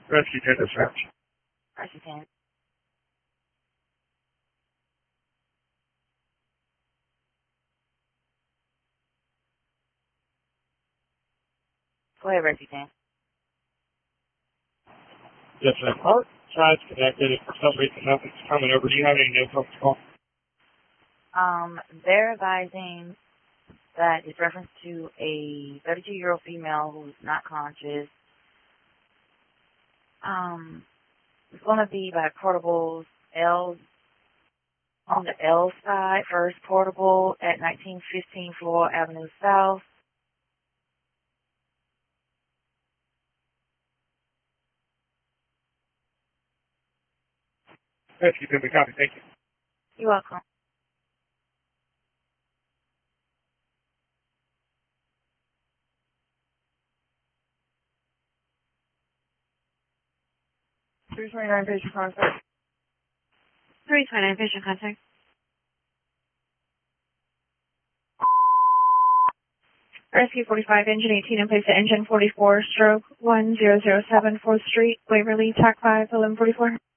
Rescue 10 dispatch. Rescue 10. Go ahead, Rescue 10. Yes, sir. Park side's connected. If for some reason nothing's coming over, do you have any notes on the call? They're advising that it's reference to a 32-year-old female who's not conscious. It's going to be by Portables L, on the L side, first Portable at 1915 Floral Avenue South. Rescue 10, we copy. Thank you. You're welcome. Patient contact. 329 patient contact. Rescue 45, engine 18 in place at engine 44, stroke 1007 4th Street, Waverly, TAC 5, 1144.